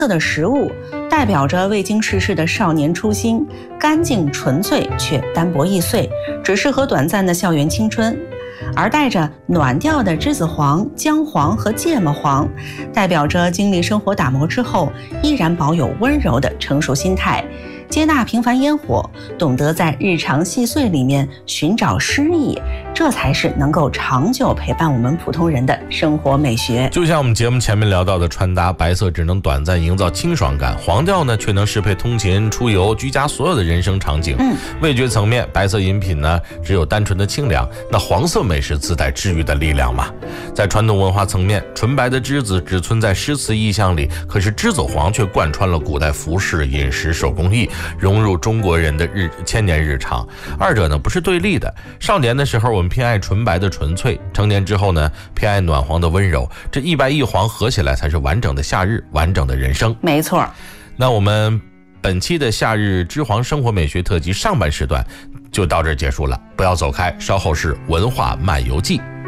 色的食物代表着未经世事的少年初心，干净纯粹却单薄易碎，只适合短暂的校园青春。而带着暖调的栀子黄、姜黄和芥末黄，代表着经历生活打磨之后，依然保有温柔的成熟心态，接纳平凡烟火，懂得在日常细碎里面寻找诗意，这才是能够长久陪伴我们普通人的生活美学。 就像我们节目前面聊到的穿搭，白色只能短暂营造清爽感，黄调呢却能适配通勤、出游、居家所有的人生场景。味觉层面，白色饮品呢只有单纯的清凉，那黄色美食自带治愈的力量嘛。在传统文化层面，纯白的栀子只存在诗词意象里，可是栀子黄却贯穿了古代服饰、饮食、手工艺，融入中国人的千年日常。二者呢不是对立的。少年的时候我们偏爱纯白的纯粹，成年之后呢偏爱暖黄的温柔，这一白一黄合起来才是完整的夏日，完整的人生。 没错。 那我们本期的夏日之黄生活美学特辑上半时段就到这儿结束了，不要走开，稍后是文化漫游记。